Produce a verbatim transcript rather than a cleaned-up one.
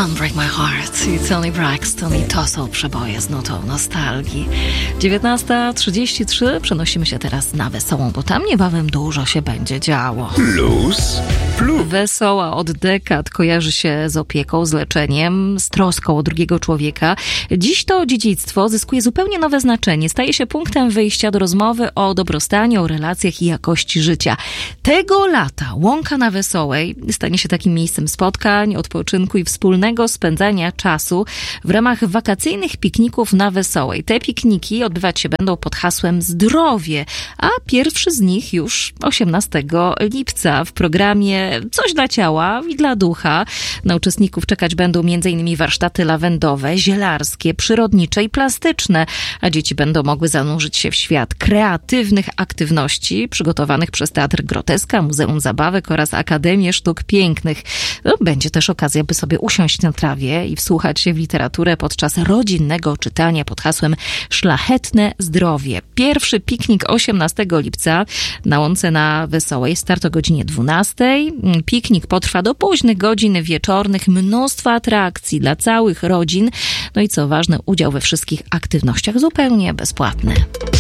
Unbreak My Heart i Toni Braxton, i to są przeboje z nutą nostalgii. dziewiętnasta trzydzieści trzy, przenosimy się teraz na Wesołą, bo tam niebawem dużo się będzie działo. Plus, plus. Wesoła od dekad kojarzy się z opieką, z leczeniem, z troską o drugiego człowieka. Dziś to dziedzictwo zyskuje zupełnie nowe znaczenie. Staje się punktem wyjścia do rozmowy o dobrostanie, o relacjach i jakości życia. Tego lata Łąka na Wesołej stanie się takim miejscem spotkań, odpoczynku i wspólnego spędzania czasu w ramach wakacyjnych pikników na Wesołej. Te pikniki odbywać się będą pod hasłem zdrowie, a pierwszy z nich już osiemnastego lipca w programie Coś dla ciała i dla ducha. Na uczestników czekać będą m.in. warsztaty lawendowe, zielarskie, przyrodnicze i plastyczne, a dzieci będą mogły zanurzyć się w świat kreatywnych aktywności przygotowanych przez Teatr Groteska, Muzeum Zabawek oraz Akademię Sztuk Pięknych. No, będzie też okazja, by sobie usiąść na trawie i wsłuchać się w literaturę podczas rodzinnego czytania pod hasłem Szlachetne zdrowie. Pierwszy piknik osiemnastego lipca na Łące na Wesołej. Start o godzinie dwunastej. Piknik potrwa do późnych godzin wieczornych. Mnóstwo atrakcji dla całych rodzin. No i co ważne, udział we wszystkich aktywnościach zupełnie bezpłatny.